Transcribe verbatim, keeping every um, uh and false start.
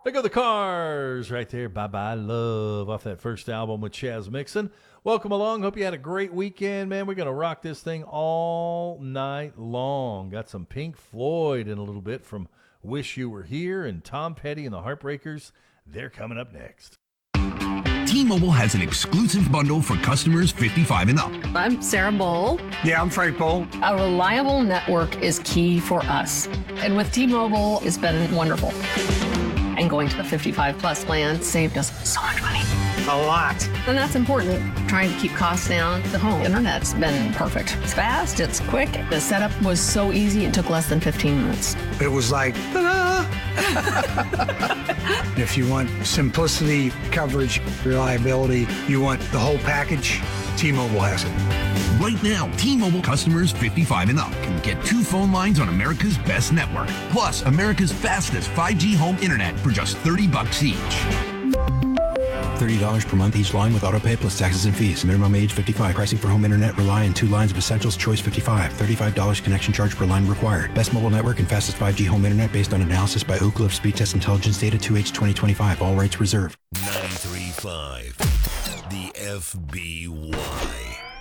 There go the Cars right there. Bye Bye Love off that first album with Chaz Mixon. Welcome along. Hope you had a great weekend, man. We're going to rock this thing all night long. Got some Pink Floyd in a little bit from Wish You Were Here, and Tom Petty and the Heartbreakers. They're coming up next. T-Mobile has an exclusive bundle for customers fifty-five and up. I'm Sarah Bowl. Yeah, I'm Frank Bowl. A reliable network is key for us. And with T-Mobile, it's been wonderful. And going to the fifty-five plus plan saved us so much money. A lot. And that's important. Trying to keep costs down. The home internet's been perfect. It's fast, it's quick. The setup was so easy, it took less than fifteen minutes. It was like, ta-da! If you want simplicity, coverage, reliability, you want the whole package, T-Mobile has it. Right now, T-Mobile customers fifty-five and up can get two phone lines on America's best network, plus America's fastest five G home internet for just thirty bucks each. thirty dollars per month each line with autopay plus taxes and fees. Minimum age fifty-five. Pricing for home internet rely on two lines of Essentials. Choice fifty-five. thirty-five dollars connection charge per line required. Best mobile network and fastest five G home internet based on analysis by Ookla of Speed Test Intelligence data two H twenty twenty-five. All rights reserved. ninety-three point five. The F B Y.